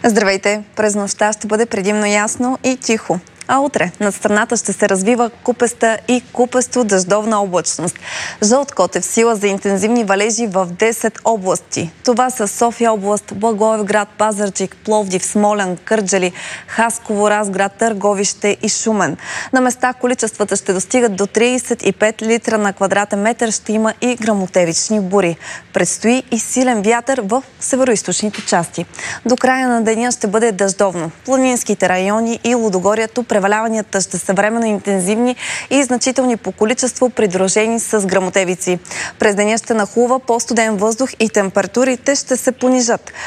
Здравейте! През нощта ще бъде предимно ясно и тихо. А утре над страната ще се развива купеста и купесто дъждовна облачност. Жълт код е в сила за интензивни валежи в 10 области. Това са София област, Благоевград, Пазарджик, Пловдив, Смолян, Кърджали, Хасково, Разград, Търговище и Шумен. На места количествата ще достигат до 35 литра на квадратен метър, ще има и гръмотевични бури. Предстои и силен вятър в североизточните части. До края на деня ще бъде дъждовно. Планинските райони и Лудогорието преваляванията ще са временно интензивни и значителни по количество, придружени с гръмотевици. През деня ще нахлува по-студен въздух и температурите ще се понижат.